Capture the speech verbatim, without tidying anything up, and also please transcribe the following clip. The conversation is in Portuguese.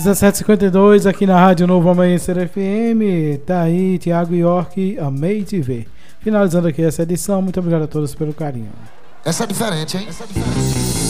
dezessete e cinquenta e dois aqui na Rádio Novo Amanhecer F M. Tá aí, Tiago York, amei te ver. Finalizando aqui essa edição, muito obrigado a todos pelo carinho. Essa é diferente, hein? Essa é diferente.